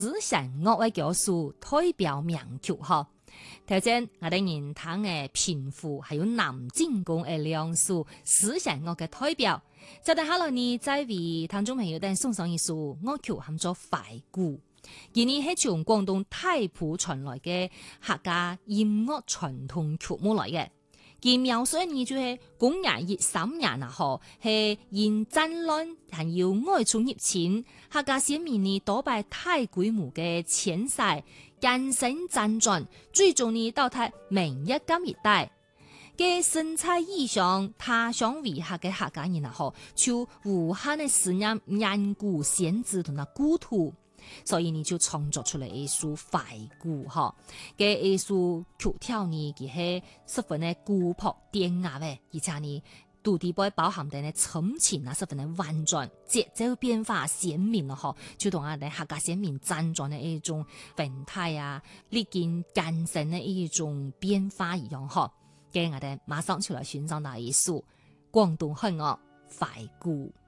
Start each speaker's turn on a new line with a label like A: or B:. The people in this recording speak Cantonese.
A: 思想樂嘅教書代表名曲嗬。頭先我哋人聽嘅貧富，還有南進公嘅兩首思想樂嘅代表。就等下來呢，再為聽眾朋友哋送上一首樂曲，喊做《懷古》。而呢係從廣東太浦傳來嘅客家音樂傳統曲目來嘅。佢描述嘅就係公元13年啊，嗬，係因戰亂還要外出入侵，客家先民呢多擺大規模嘅遷徙、艱辛輾轉，最終呢到達明一金一帶嘅身在異鄉他鄉為客嘅客家人啊，嗬，就無限嘅思念遠古先祖同埋故土。所以你就創作出嚟一首懷古嗬嘅一首曲調呢，佢係十分嘅古樸典雅嘅，而且呢土地包包含嘅深情啊，十分嘅婉轉，節奏變化鮮明咯嗬，就同我哋客家先民輾轉嘅一種形態啊，歷經艱辛嘅一種變化一樣嗬。嘅我哋馬上出來欣賞到一首廣東漢樂懷古。